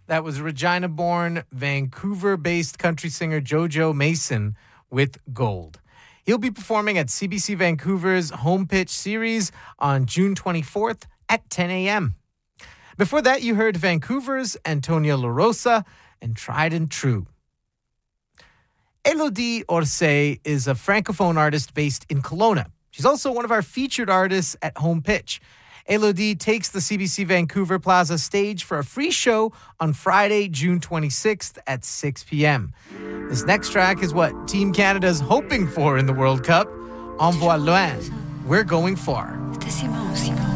That was Regina-born, Vancouver-based country singer Jojo Mason with Gold. He'll be performing at CBC Vancouver's Home Pitch series on June 24th at 10 a.m. Before that, you heard Vancouver's Antonia La Rosa and Tried and True. Elodie Orsay is a francophone artist based in Kelowna. She's also one of our featured artists at Home Pitch. Elodie takes the CBC Vancouver Plaza stage for a free show on Friday, June 26th at 6 p.m. This next track is what Team Canada's hoping for in the World Cup. Envoie loin. We're going far. C'est si bon, si bon.